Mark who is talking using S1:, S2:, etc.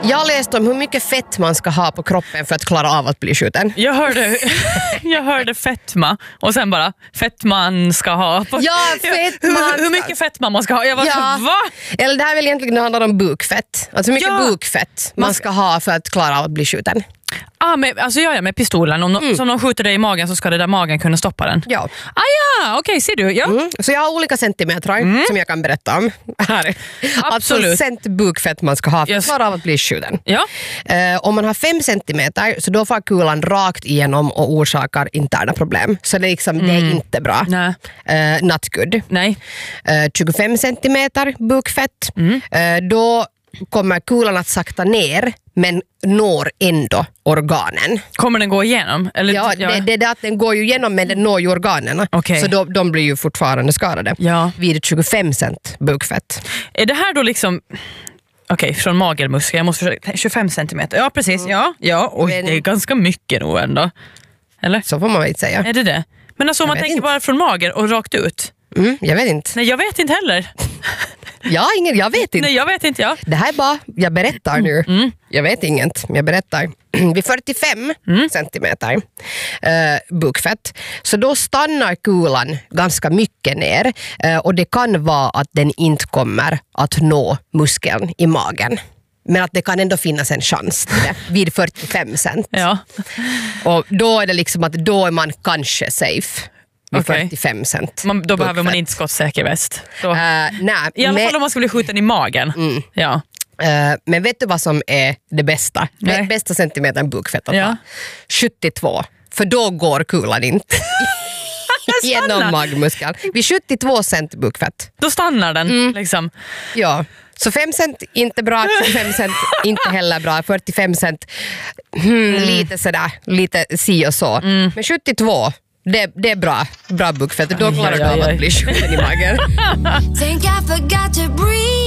S1: Jag läste om hur mycket fett man ska ha på kroppen för att klara av att bli skjuten.
S2: Jag hörde fetma och sen bara fettman ska ha.
S1: Ja, fettman.
S2: Hur mycket fettman man ska ha? Jag var så, va?
S1: Eller det här väl egentligen handlar om bukfett. Alltså hur mycket bukfett man ska ha för att klara av att bli skjuten.
S2: Med pistolen. Om de skjuter dig i magen så ska det där magen kunna stoppa den.
S1: Ja.
S2: Okej, ser du. Ja.
S1: Så jag har olika centimeter som jag kan berätta om här.
S2: Absolut.
S1: Alltså cent bukfett man ska ha för att klara av att bli skjuten.
S2: Ja.
S1: Om man har 5 centimeter så då får kulan rakt igenom och orsakar interna problem. Så det är, liksom, det är inte bra.
S2: Nej.
S1: Not good.
S2: Nej.
S1: 25 centimeter bukfett. Då kommer kulan att sakta ner men når ändå organen.
S2: Kommer den gå igenom? Eller,
S1: ja. Det är det att den går ju igenom men den når ju organen.
S2: Okay.
S1: Så de blir ju fortfarande skadade vid 25 cent bukfett.
S2: Är det här då liksom... Okej, från magelmuskel, jag måste försöka... 25 centimeter, ja precis, ja. Och det är ganska mycket nog ändå. Eller?
S1: Så får man väl säga.
S2: Är det? Men alltså om man tänker bara från magen och rakt ut.
S1: Jag vet inte.
S2: Nej, jag vet inte heller.
S1: Jag vet inte.
S2: Nej, jag vet inte, ja.
S1: Det här är bara, jag berättar nu. Jag vet inget, men jag berättar. Vid 45 centimeter bukfett. Så då stannar kulan ganska mycket ner. Och det kan vara att den inte kommer att nå muskeln i magen. Men att det kan ändå finnas en chans till det vid 45 cent.
S2: Ja.
S1: Och då är det liksom att då är man kanske safe. 45 cent.
S2: Då behöver man inte skottsäker väst.
S1: Nej,
S2: i alla fall om man ska bli skjuten i magen. Ja.
S1: Men vet du vad som är det bästa? Bästa centimetern bukfett att ha? 72. För då går kulan inte genom magmuskeln. Vid 72 cent bukfett.
S2: Då stannar den liksom.
S1: Ja. Så 5 cent inte bra, 25 cent inte heller bra, 45 cent lite sådär, lite si och så. Men 72 det är bra bukfett. Då klarar du av att bli skjuten i magen.
S3: Think I forgot to breathe.